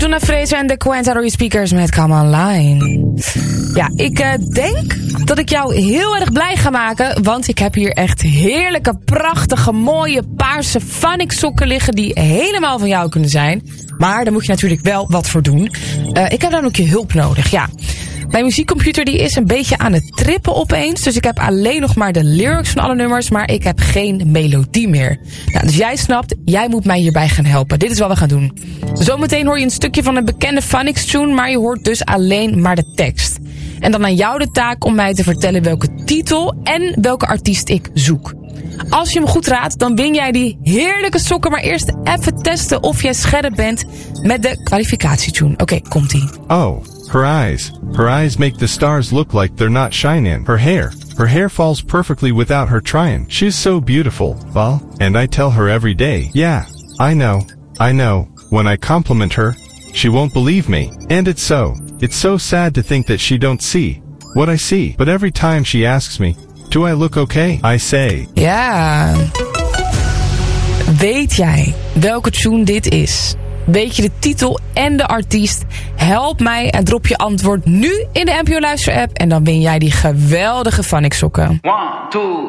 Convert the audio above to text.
Jonna Fraser en de Quintana Speakers met Come Online. Ja, ik denk dat ik jou heel erg blij ga maken. Want ik heb hier echt heerlijke, prachtige, mooie, paarse Phonics sokken liggen die helemaal van jou kunnen zijn. Maar daar moet je natuurlijk wel wat voor doen. Ik heb namelijk je hulp nodig, ja. Mijn muziekcomputer die is een beetje aan het trippen opeens. Dus ik heb alleen nog maar de lyrics van alle nummers. Maar ik heb geen melodie meer. Nou, dus jij snapt, jij moet mij hierbij gaan helpen. Dit is wat we gaan doen. Zometeen hoor je een stukje van een bekende Phonics tune. Maar je hoort dus alleen maar de tekst. En dan aan jou de taak om mij te vertellen welke titel en welke artiest ik zoek. Als je hem goed raadt, dan win jij die heerlijke sokken. Maar eerst even testen of jij scherp bent met de kwalificatietune. Oké, komt-ie. Oh, her eyes. Her eyes make the stars look like they're not shining. Her hair falls perfectly without her trying. She's so beautiful, well, and I tell her every day. Yeah, I know. When I compliment her, she won't believe me. And it's so sad to think that she don't see what I see. But every time she asks me, do I look okay? I say. Ja. Weet jij welke tune dit is? Weet je de titel en de artiest? Help mij en drop je antwoord nu in de NPO Luister app. En dan win jij die geweldige Phonics sokken. 1, 2,